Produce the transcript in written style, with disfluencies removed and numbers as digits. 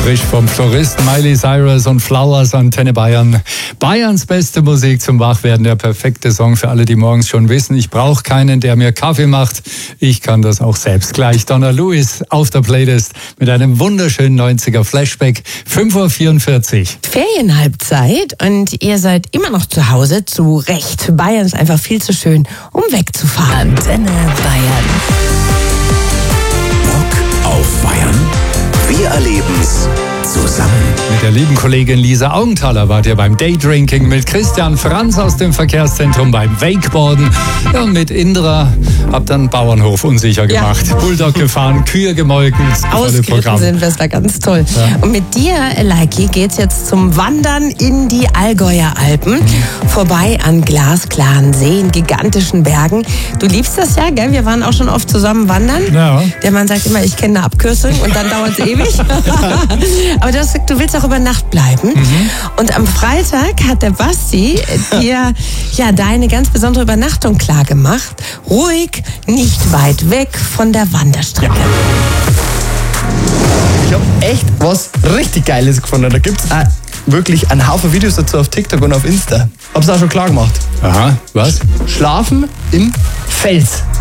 Frisch vom Floristen Miley Cyrus und Flowers, Antenne Bayern. Bayerns beste Musik zum Wachwerden. Der perfekte Song für alle, die morgens schon wissen, ich brauche keinen, der mir Kaffee macht. Ich kann das auch selbst. Gleich Donna Lewis auf der Playlist mit einem wunderschönen 90er Flashback. 5:44 Uhr. Ferienhalbzeit und ihr seid immer noch zu Hause. Zu Recht. Bayern ist einfach viel zu schön, um wegzufahren. Antenne Bayern. Bock auf Bayern? Wir erleben's zusammen. Mit der lieben Kollegin Lisa Augenthaler wart ihr beim Daydrinking, mit Christian Franz aus dem Verkehrszentrum beim Wakeboarden. Ja, und mit Indra habt dann Bauernhof unsicher gemacht. Ja. Bulldog gefahren, Kühe gemolken. Ausgeritten sind wir, das war ganz toll. Ja. Und mit dir, Leiki, geht's jetzt zum Wandern in die Allgäuer Alpen. Vorbei an glasklaren Seen, gigantischen Bergen. Du liebst das ja, gell? Wir waren auch schon oft zusammen wandern. Ja. Der Mann sagt immer, ich kenne eine Abkürzung und dann dauert es ewig. Aber du hast gesagt, du willst auch über Nacht bleiben. Und am Freitag hat der Basti dir deine ganz besondere Übernachtung klar gemacht. Ruhig, nicht weit weg von der Wanderstrecke. Ja. Ich habe echt was richtig Geiles gefunden. Da gibt es auch wirklich einen Haufen Videos dazu auf TikTok und auf Insta. Hab's auch schon klar gemacht. Aha, was? Schlafen im Fels.